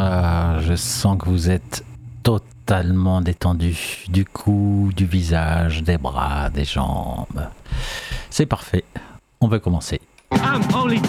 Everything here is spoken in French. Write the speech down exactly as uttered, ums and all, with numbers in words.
Ah, je sens que vous êtes totalement détendu, du cou, du visage, des bras, des jambes. C'est parfait, on va commencer. I'm only